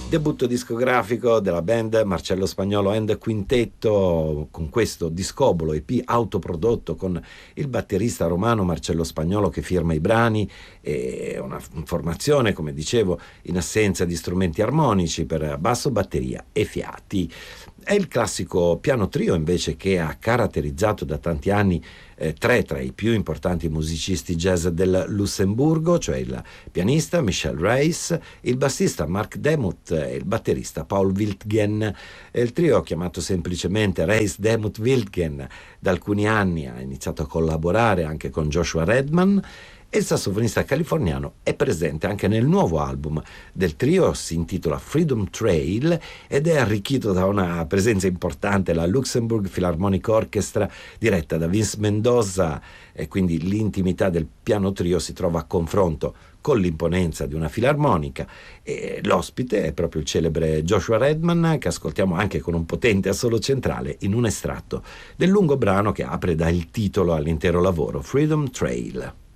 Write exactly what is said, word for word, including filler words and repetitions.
Debutto discografico della band Marcello Spagnolo and Quintetto, con questo discobolo E P autoprodotto con il batterista romano Marcello Spagnolo che firma i brani, e una formazione, come dicevo, in assenza di strumenti armonici per basso, batteria e fiati. È il classico piano trio invece che ha caratterizzato da tanti anni eh, tre tra i più importanti musicisti jazz del Lussemburgo, cioè il pianista Michel Reis, il bassista Mark Demuth e il batterista Paul Wiltgen. Il trio, chiamato semplicemente Reis Demuth Wiltgen, da alcuni anni ha iniziato a collaborare anche con Joshua Redman, e il sassofonista californiano è presente anche nel nuovo album del trio, si intitola Freedom Trail ed è arricchito da una presenza importante, la Luxembourg Philharmonic Orchestra diretta da Vince Mendoza, e quindi l'intimità del piano trio si trova a confronto con l'imponenza di una filarmonica, e l'ospite è proprio il celebre Joshua Redman, che ascoltiamo anche con un potente assolo centrale in un estratto del lungo brano che apre dà il titolo all'intero lavoro, Freedom Trail.